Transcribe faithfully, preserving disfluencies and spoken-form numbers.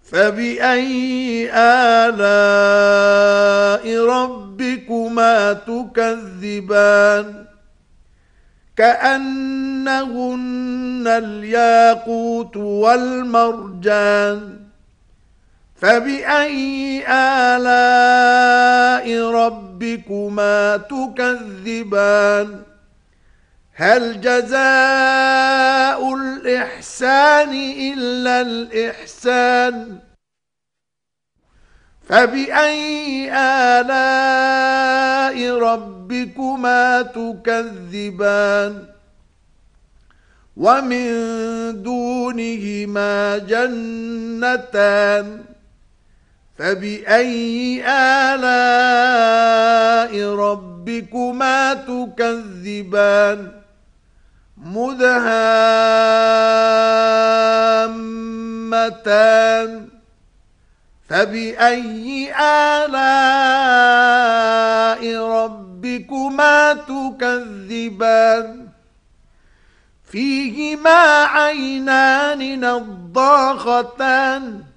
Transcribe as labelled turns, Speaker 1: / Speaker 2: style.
Speaker 1: فبأي آلاء ربكما تكذبان كأنهن الياقوت والمرجان فبأي آلاء ربكما تكذبان هل جزاء الإحسان إلا الإحسان فبأي آلاء ربكما تكذبان ومن دونهما جنتان فبأي آلاء ربكما تكذبان مدهامتان فبأي آلاء ربكما تكذبان فيهما عينان نضاختان